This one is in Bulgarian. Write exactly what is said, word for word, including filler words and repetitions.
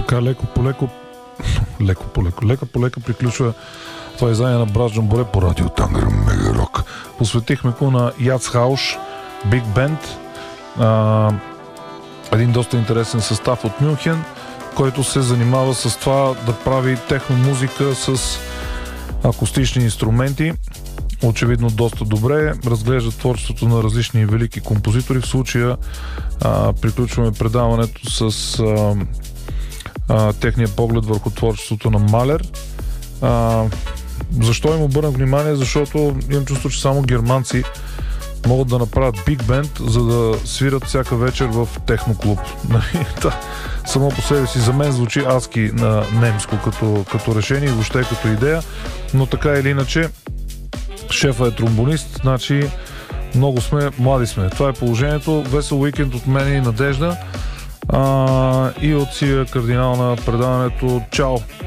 Така леко по леко, леко по леко, лека по лека приключва това издание на Брат Джамболе по радио Тангра Мега Рок. Посветихме го на Яц Хауш, Биг Бенд, а, един доста интересен състав от Мюнхен, който се занимава с това да прави техно музика с акустични инструменти. Очевидно доста добре. Разглежда творчеството на различни велики композитори. В случая а, приключваме предаването с а, а, техния поглед върху творчеството на Малер. А, защо им обърнах внимание? Защото имам чувство, че само германци могат да направят биг бенд, за да свират всяка вечер в техноклуб. Само по себе си за мен звучи адски на немско като, като решение и въобще като идея, но така или иначе шефа е тромбонист, значи много сме, млади сме. Това е положението. Весел уикенд от мен и Надежда а, и от Сия кардинал на предаването. Чао!